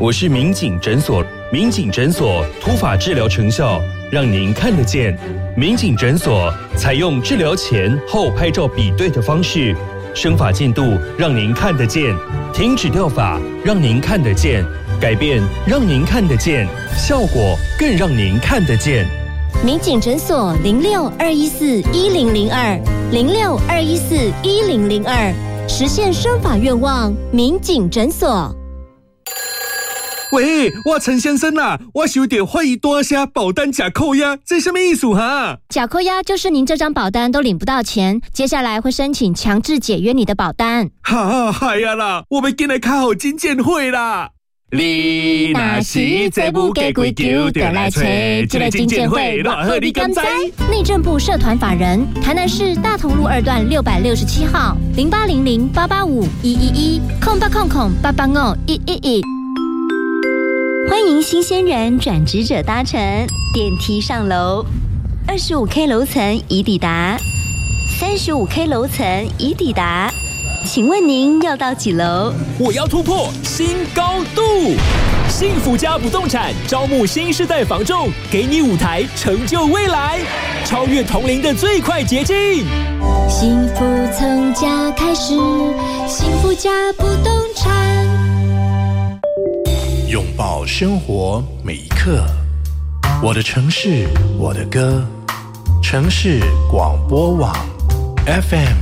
我是民警诊所，民警诊所突发治疗成效让您看得见。民警诊所采用治疗前后拍照比对的方式，生发进度让您看得见，停止掉发让您看得见，改变让您看得见，效果更让您看得见。 民警诊所06-214-1002，06-214-1002，实现生发愿望。民警诊所。 喂，我陈先生啊，我收到怀疑大声保单假扣押，这什么意思哈？ 假扣押就是您这张保单都领不到钱，接下来会申请强制解约你的保单。 嗨呀啦，我们进来开好金鉴会啦！ 你若是这不给归咎，就来找这个金鉴会，偌好你敢知？ 内政部社团法人，台南市大同路2段667号，0800-885-111，0800-885-111。欢迎新鲜人转职者搭乘电梯上楼，25K 楼层已抵达，35K 楼层已抵达，请问您要到几楼？ 我要突破新高度！幸福家不动产招募新世代房仲，给你舞台成就未来，超越同龄的最快捷径。 幸福从家开始，幸福家不动产。 拥抱生活每一刻，我的城市，我的歌，城市广播网 FM